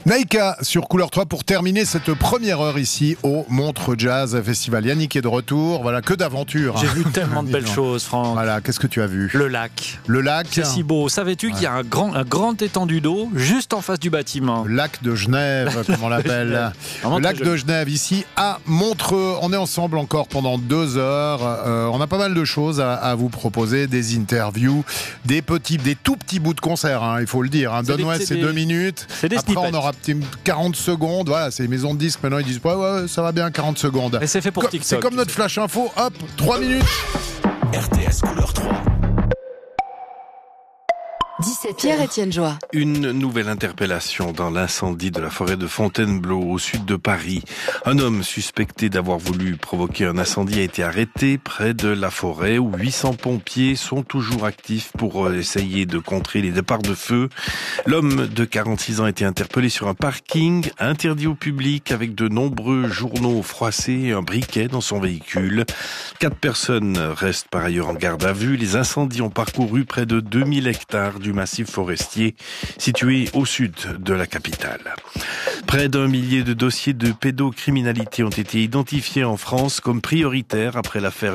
Naïka sur Couleur 3 pour terminer cette première heure ici au Montreux Jazz Festival. Yannick est de retour, voilà, que d'aventures. J'ai vu tellement de belles choses, Franck. Voilà, qu'est-ce que tu as vu ? Le lac. Le lac. C'est si beau. Savais-tu qu'il y a un grand étendue d'eau juste en face du bâtiment ? Le lac de Genève, comme on l'appelle. Le lac de Genève, ici à Montreux. On est ensemble encore pendant 2 heures. On a pas mal de choses à vous proposer, des interviews, des tout petits bouts de concert, hein, il faut le dire. Hein. Don West, c'est 2 minutes. C'est des Après, snippets. on aura 40 secondes. Voilà, c'est les maisons de disques. Maintenant, ils disent ouais, ça va bien, 40 secondes. Et c'est fait pour TikTok. C'est comme notre flash info. Hop, 3 minutes. RTS Couleur 3. 17 Pierre-Étienne Joie. Une nouvelle interpellation dans l'incendie de la forêt de Fontainebleau, au sud de Paris. Un homme suspecté d'avoir voulu provoquer un incendie a été arrêté près de la forêt où 800 pompiers sont toujours actifs pour essayer de contrer les départs de feu. L'homme de 46 ans a été interpellé sur un parking interdit au public avec de nombreux journaux froissés et un briquet dans son véhicule. 4 personnes restent par ailleurs en garde à vue. Les incendies ont parcouru près de 2000 hectares du massif forestier situé au sud de la capitale. Près d'1 millier de dossiers de pédocriminalité ont été identifiés en France comme prioritaires après l'affaire